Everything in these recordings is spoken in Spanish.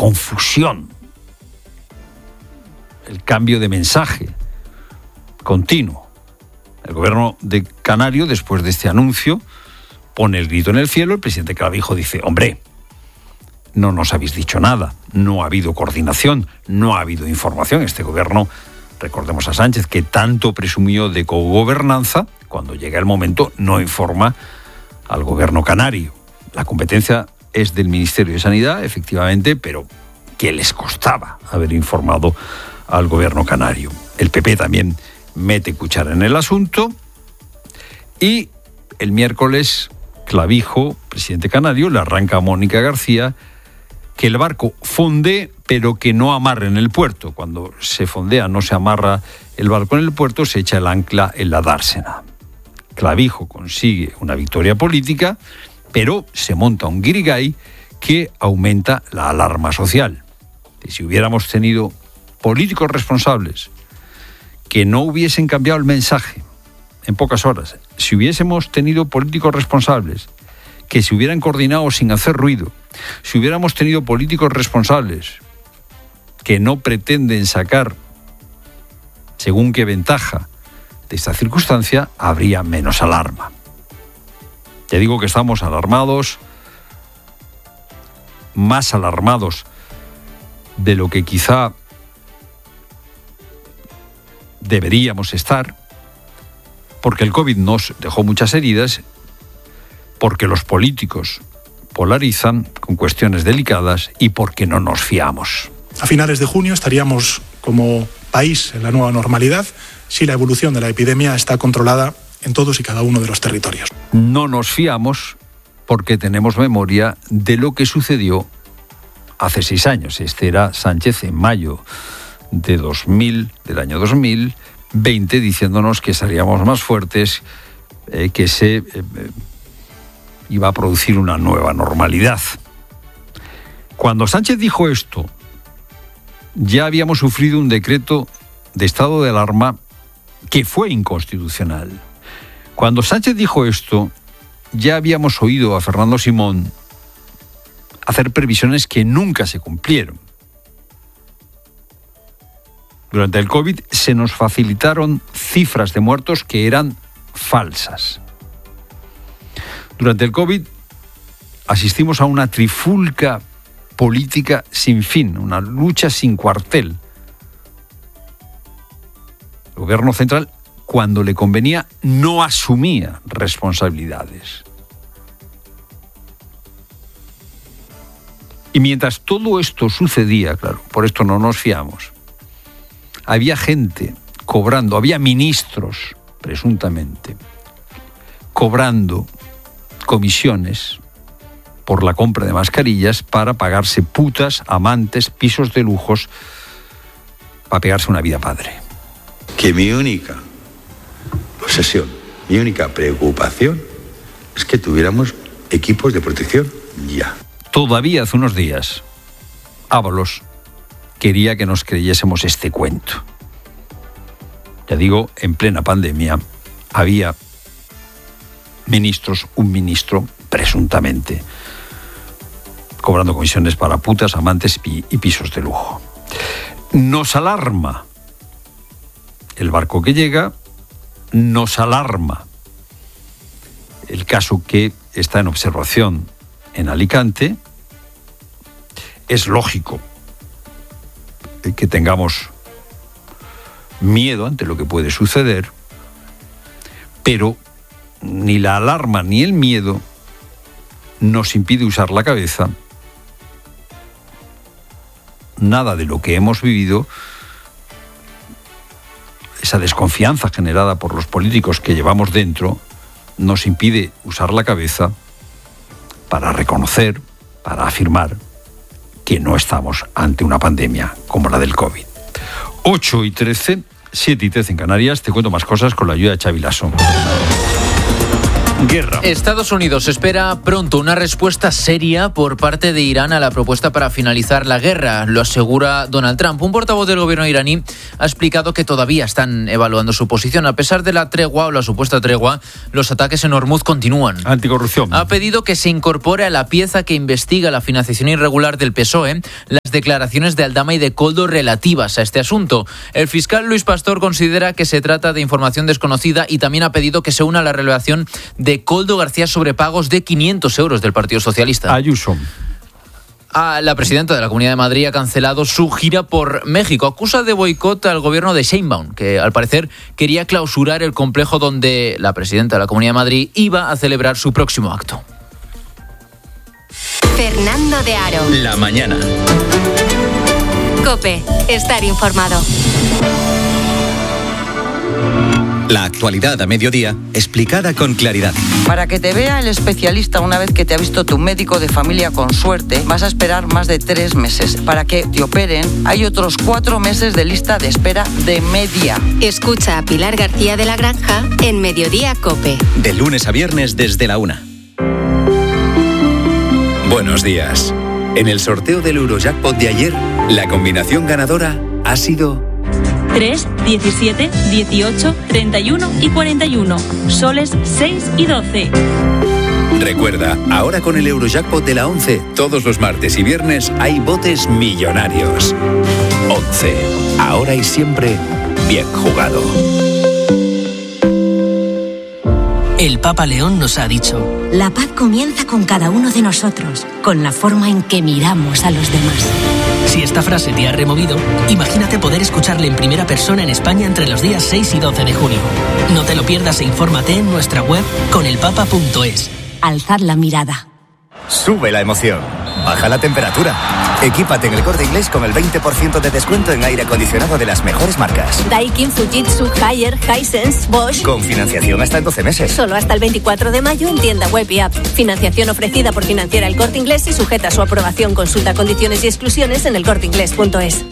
confusión, el cambio de mensaje continuo. El gobierno de Canario, después de este anuncio, pone el grito en el cielo. El presidente Clavijo dice: hombre, no nos habéis dicho nada, no ha habido coordinación, no ha habido información. Este gobierno, recordemos a Sánchez, que tanto presumió de cogobernanza, cuando llega el momento no informa al gobierno canario. La competencia es del Ministerio de Sanidad, efectivamente, pero ¿qué les costaba haber informado al gobierno canario? El PP también mete cuchara en el asunto y el miércoles Clavijo, presidente canario, le arranca a Mónica García que el barco fonde, pero que no amarre en el puerto. Cuando se fondea, no se amarra el barco en el puerto, se echa el ancla en la dársena. Clavijo consigue una victoria política, pero se monta un guirigay que aumenta la alarma social. Y si hubiéramos tenido políticos responsables que no hubiesen cambiado el mensaje en pocas horas, si hubiésemos tenido políticos responsables que se hubieran coordinado sin hacer ruido, si hubiéramos tenido políticos responsables que no pretenden sacar según qué ventaja de esta circunstancia, habría menos alarma. Ya digo que estamos alarmados, más alarmados de lo que quizá deberíamos estar, porque el COVID nos dejó muchas heridas, porque los políticos polarizan con cuestiones delicadas y porque no nos fiamos. A finales de junio estaríamos como país en la nueva normalidad si la evolución de la epidemia está controlada en todos y cada uno de los territorios. No nos fiamos porque tenemos memoria de lo que sucedió hace 6 años. Este era Sánchez en mayo del año 2020, diciéndonos que estaríamos más fuertes, que se iba a producir una nueva normalidad. Cuando Sánchez dijo esto, ya habíamos sufrido un decreto de estado de alarma que fue inconstitucional. Cuando Sánchez dijo esto, ya habíamos oído a Fernando Simón hacer previsiones que nunca se cumplieron. Durante el COVID se nos facilitaron cifras de muertos que eran falsas. Durante el COVID asistimos a una trifulca política sin fin, una lucha sin cuartel. El gobierno central, cuando le convenía, no asumía responsabilidades. Y mientras todo esto sucedía, claro, por esto no nos fiamos, había gente cobrando, había ministros, presuntamente, cobrando comisiones por la compra de mascarillas para pagarse putas, amantes, pisos de lujos, para pegarse una vida padre. Que mi única obsesión, mi única preocupación es que tuviéramos equipos de protección ya. Todavía hace unos días, Ábalos quería que nos creyésemos este cuento. Ya digo, en plena pandemia había ministros, un ministro, presuntamente, cobrando comisiones para putas, amantes y pisos de lujo. Nos alarma el barco que llega, nos alarma el caso que está en observación en Alicante. Es lógico que tengamos miedo ante lo que puede suceder, pero ni la alarma ni el miedo nos impide usar la cabeza. Nada de lo que hemos vivido, esa desconfianza generada por los políticos que llevamos dentro, nos impide usar la cabeza para reconocer, para afirmar que no estamos ante una pandemia como la del COVID. 8:13, 7:13 en Canarias. Te cuento más cosas con la ayuda de Xavi Lasso. Guerra. Estados Unidos espera pronto una respuesta seria por parte de Irán a la propuesta para finalizar la guerra, lo asegura Donald Trump. Un portavoz del gobierno iraní ha explicado que todavía están evaluando su posición. A pesar de la tregua o la supuesta tregua, los ataques en Hormuz continúan. Anticorrupción. Ha pedido que se incorpore a la pieza que investiga la financiación irregular del PSOE las declaraciones de Aldama y de Koldo relativas a este asunto. El fiscal Luis Pastor considera que se trata de información desconocida y también ha pedido que se una a la revelación de Koldo García sobre pagos de 500 euros del Partido Socialista. Ayuso. La presidenta de la Comunidad de Madrid ha cancelado su gira por México. Acusa de boicot al gobierno de Sheinbaum, que al parecer quería clausurar el complejo donde la presidenta de la Comunidad de Madrid iba a celebrar su próximo acto. Fernando de Aro. La mañana. COPE. Estar informado. La actualidad a mediodía, explicada con claridad. Para que te vea el especialista una vez que te ha visto tu médico de familia con suerte, vas a esperar más de 3 meses. Para que te operen, hay otros 4 meses de lista de espera de media. Escucha a Pilar García de la Granja en Mediodía COPE. De lunes a viernes desde la 1. Buenos días. En el sorteo del Eurojackpot de ayer, la combinación ganadora ha sido 3, 17, 18, 31 y 41. Soles 6 y 12. Recuerda, ahora con el Eurojackpot de la 11, todos los martes y viernes hay botes millonarios. 11. Ahora y siempre, bien jugado. El Papa León nos ha dicho: la paz comienza con cada uno de nosotros, con la forma en que miramos a los demás. Si esta frase te ha removido, imagínate poder escucharle en primera persona en España entre los días 6 y 12 de junio. No te lo pierdas e infórmate en nuestra web conelpapa.es. Alzar la mirada. Sube la emoción. Baja la temperatura. Equípate en El Corte Inglés con el 20% de descuento en aire acondicionado de las mejores marcas. Daikin, Fujitsu, Haier, Hisense, Bosch. Con financiación hasta en 12 meses. Solo hasta el 24 de mayo en tienda web y app. Financiación ofrecida por Financiera El Corte Inglés y sujeta a su aprobación. Consulta condiciones y exclusiones en elcorteinglés.es.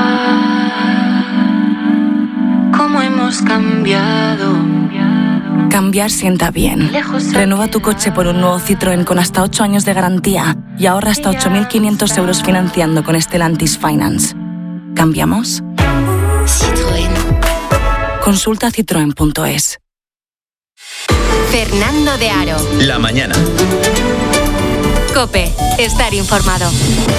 ¿Cómo hemos cambiado? Cambiar sienta bien. Renueva tu coche por un nuevo Citroën con hasta 8 años de garantía y ahorra hasta 8.500 euros financiando con Stellantis Finance. ¿Cambiamos? Citroën. Consulta citroen.es. Fernando de Aro. La mañana. COPE. Estar informado.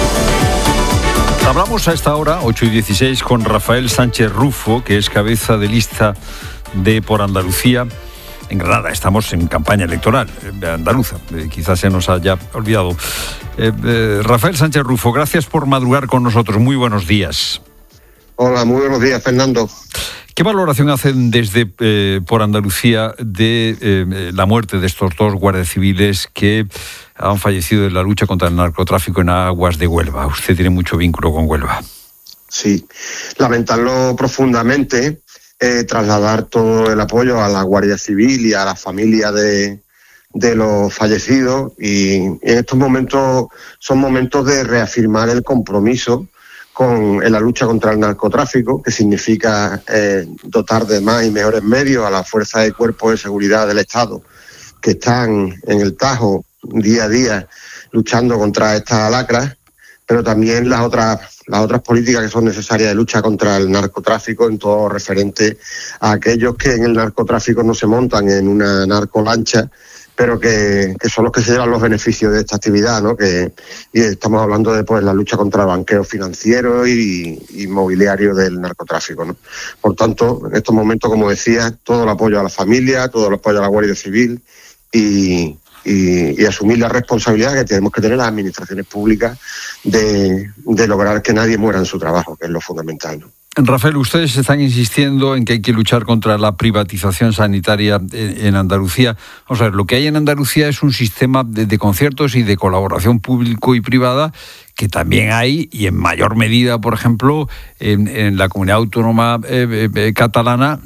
Hablamos a esta hora, 8:16, con Rafael Sánchez Rufo, que es cabeza de lista de Por Andalucía. En Granada estamos en campaña electoral andaluza, quizás se nos haya olvidado. Rafael Sánchez Rufo, gracias por madrugar con nosotros. Muy buenos días. Hola, muy buenos días, Fernando. ¿Qué valoración hacen desde Por Andalucía de la muerte de estos 2 guardias civiles que han fallecido en la lucha contra el narcotráfico en aguas de Huelva? Usted tiene mucho vínculo con Huelva. Sí, lamentarlo profundamente. Trasladar todo el apoyo a la Guardia Civil y a la familia de los fallecidos, y en estos momentos son momentos de reafirmar el compromiso en la lucha contra el narcotráfico, que significa dotar de más y mejores medios a las fuerzas y cuerpos de seguridad del Estado que están en el Tajo día a día luchando contra estas lacras, pero también las otras políticas que son necesarias de lucha contra el narcotráfico en todo referente a aquellos que en el narcotráfico no se montan en una narcolancha, pero que son los que se llevan los beneficios de esta actividad, ¿no? Y estamos hablando de la lucha contra el banqueo financiero y inmobiliario del narcotráfico, ¿no? Por tanto, en estos momentos, como decía, todo el apoyo a la familia, todo el apoyo a la Guardia Civil y asumir la responsabilidad que tenemos que tener las administraciones públicas de lograr que nadie muera en su trabajo, que es lo fundamental, ¿no? Rafael, ustedes están insistiendo en que hay que luchar contra la privatización sanitaria en Andalucía. Vamos a ver, lo que hay en Andalucía es un sistema de conciertos y de colaboración público y privada que también hay, y en mayor medida, por ejemplo, en la comunidad autónoma catalana,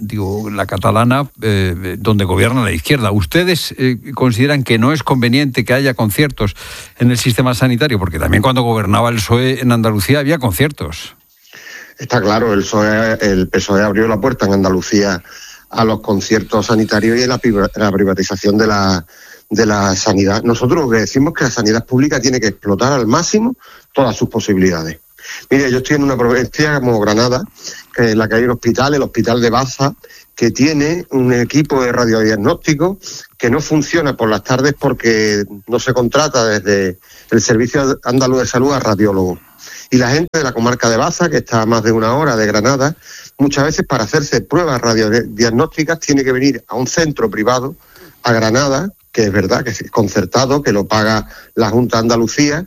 donde gobierna la izquierda. ¿Ustedes consideran que no es conveniente que haya conciertos en el sistema sanitario? Porque también cuando gobernaba el PSOE en Andalucía había conciertos. Está claro, el PSOE abrió la puerta en Andalucía a los conciertos sanitarios y a la privatización de la sanidad. Nosotros lo que decimos es que la sanidad pública tiene que explotar al máximo todas sus posibilidades. Mire, yo estoy en una provincia como Granada, en la que hay un hospital, el Hospital de Baza, que tiene un equipo de radiodiagnóstico que no funciona por las tardes porque no se contrata desde el Servicio Andaluz de Salud a radiólogos. Y la gente de la comarca de Baza, que está a más de 1 hora de Granada, muchas veces para hacerse pruebas radiodiagnósticas tiene que venir a un centro privado, a Granada, que es verdad, que es concertado, que lo paga la Junta de Andalucía,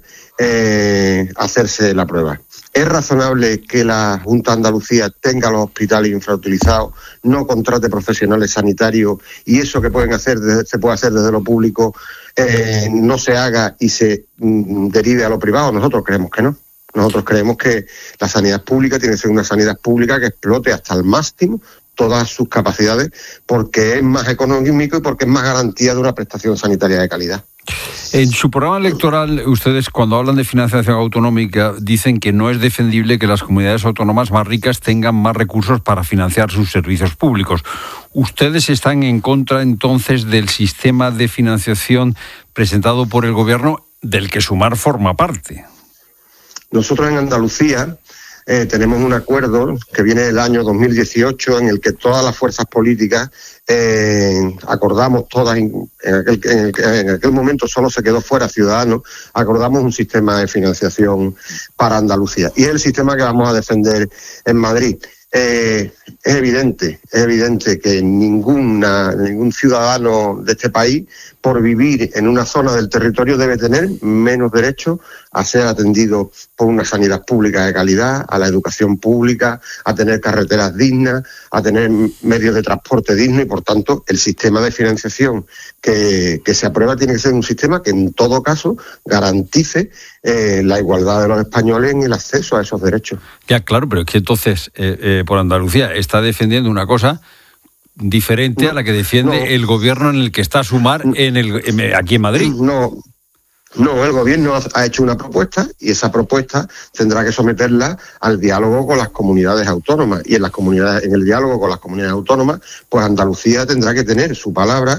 hacerse la prueba. ¿Es razonable que la Junta de Andalucía tenga los hospitales infrautilizados, no contrate profesionales sanitarios y eso que pueden hacer se puede hacer desde lo público no se haga y se derive a lo privado? Nosotros creemos que no. Nosotros creemos que la sanidad pública tiene que ser una sanidad pública que explote hasta el máximo todas sus capacidades, porque es más económico y porque es más garantía de una prestación sanitaria de calidad. En su programa electoral, ustedes cuando hablan de financiación autonómica dicen que no es defendible que las comunidades autónomas más ricas tengan más recursos para financiar sus servicios públicos. ¿Ustedes están en contra entonces del sistema de financiación presentado por el gobierno del que Sumar forma parte? Nosotros en Andalucía tenemos un acuerdo que viene del año 2018 en el que todas las fuerzas políticas acordamos, todas en aquel momento solo se quedó fuera Ciudadanos, acordamos un sistema de financiación para Andalucía. Y es el sistema que vamos a defender en Madrid. Es evidente que ningún ciudadano de este país, por vivir en una zona del territorio, debe tener menos derecho a ser atendido por una sanidad pública de calidad, a la educación pública, a tener carreteras dignas, a tener medios de transporte dignos y, por tanto, el sistema de financiación que se aprueba tiene que ser un sistema que, en todo caso, garantice la igualdad de los españoles en el acceso a esos derechos. Ya, claro, pero es que entonces, por Andalucía, está defendiendo una cosa diferente a la que defiende el gobierno en el que está Sumar aquí en Madrid. No, el gobierno ha hecho una propuesta y esa propuesta tendrá que someterla al diálogo con las comunidades autónomas. Y en el diálogo con las comunidades autónomas, pues Andalucía tendrá que tener su palabra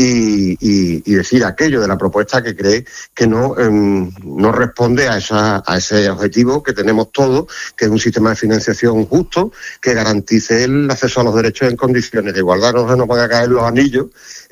y decir aquello de la propuesta que cree que no responde a ese objetivo que tenemos todos, que es un sistema de financiación justo, que garantice el acceso a los derechos en condiciones de igualdad. No se nos van a caer los anillos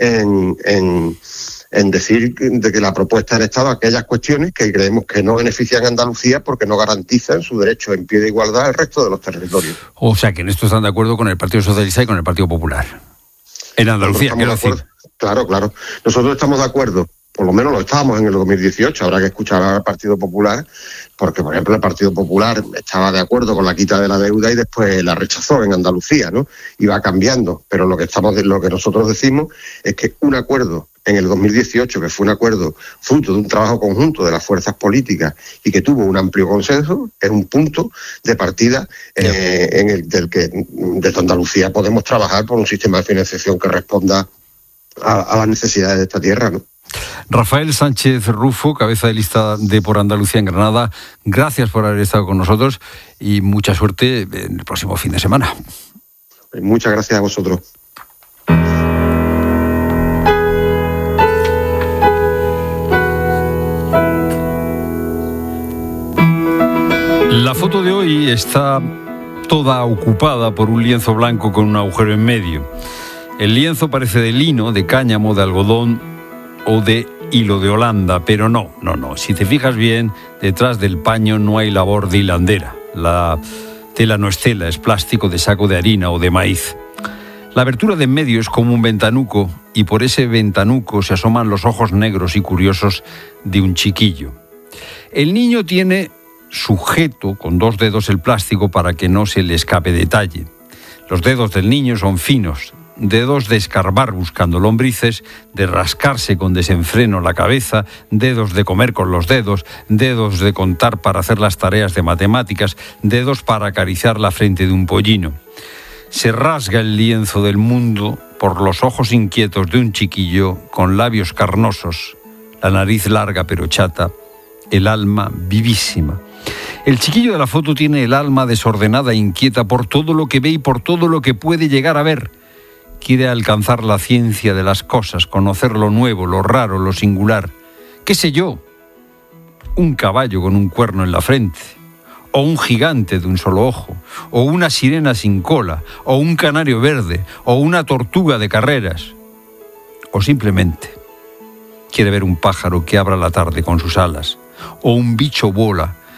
en decir de que la propuesta del Estado aquellas cuestiones que creemos que no benefician a Andalucía porque no garantizan su derecho en pie de igualdad al resto de los territorios. O sea, que en esto están de acuerdo con el Partido Socialista y con el Partido Popular. En Andalucía, quiero decir. Claro. Nosotros estamos de acuerdo, por lo menos lo estábamos en el 2018, habrá que escuchar al Partido Popular, porque, por ejemplo, el Partido Popular estaba de acuerdo con la quita de la deuda y después la rechazó en Andalucía, ¿no? Y va cambiando, pero lo que nosotros decimos es que un acuerdo en el 2018, que fue un acuerdo fruto de un trabajo conjunto de las fuerzas políticas y que tuvo un amplio consenso, es un punto de partida desde Andalucía podemos trabajar por un sistema de financiación que responda a las necesidades de esta tierra, ¿no? Rafael Sánchez Rufo, cabeza de lista de Por Andalucía en Granada, gracias por haber estado con nosotros y mucha suerte en el próximo fin de semana. Muchas gracias a vosotros. La foto de hoy está toda ocupada por un lienzo blanco con un agujero en medio. El lienzo parece de lino, de cáñamo, de algodón o de hilo de Holanda, pero no. Si te fijas bien, detrás del paño no hay labor de hilandera. La tela no es tela, es plástico de saco de harina o de maíz. La abertura de en medio es como un ventanuco y por ese ventanuco se asoman los ojos negros y curiosos de un chiquillo. El niño tiene sujeto con 2 dedos el plástico para que no se le escape detalle. Los dedos del niño son finos, dedos de escarbar buscando lombrices, de rascarse con desenfreno la cabeza, dedos de comer con los dedos, dedos de contar para hacer las tareas de matemáticas, dedos para acariciar la frente de un pollino. Se rasga el lienzo del mundo por los ojos inquietos de un chiquillo con labios carnosos, la nariz larga pero chata, el alma vivísima. El chiquillo de la foto tiene el alma desordenada e inquieta por todo lo que ve y por todo lo que puede llegar a ver. Quiere alcanzar la ciencia de las cosas, conocer lo nuevo, lo raro, lo singular. ¿Qué sé yo? Un caballo con un cuerno en la frente, o un gigante de un solo ojo, o una sirena sin cola, o un canario verde, o una tortuga de carreras. O simplemente quiere ver un pájaro que abra la tarde con sus alas, o un bicho bola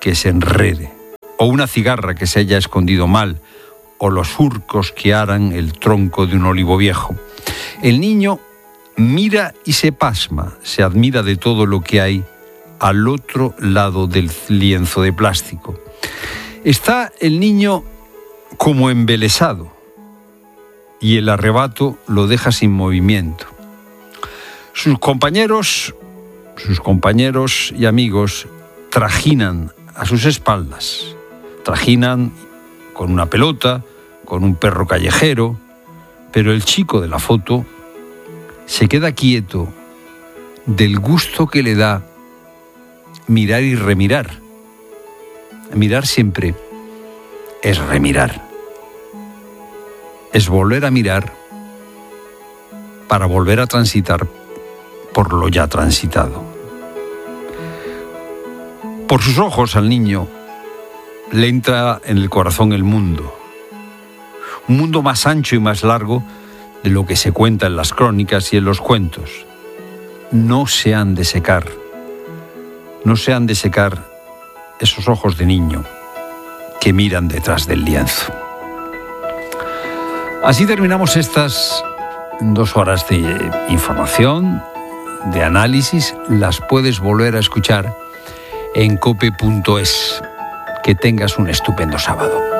que se enrede, o una cigarra que se haya escondido mal, o los surcos que aran el tronco de un olivo viejo. El niño mira y se pasma, se admira de todo lo que hay al otro lado del lienzo de plástico. Está el niño como embelesado y el arrebato lo deja sin movimiento. Sus compañeros y amigos trajinan a sus espaldas, trajinan con una pelota, con un perro callejero, pero el chico de la foto se queda quieto del gusto que le da mirar y remirar. Mirar siempre es remirar. Es volver a mirar para volver a transitar por lo ya transitado. Por sus ojos al niño le entra en el corazón el mundo. Un mundo más ancho y más largo de lo que se cuenta en las crónicas y en los cuentos. No se han de secar esos ojos de niño que miran detrás del lienzo. Así terminamos estas 2 horas de información, de análisis. Las puedes volver a escuchar en cope.es. Que tengas un estupendo sábado.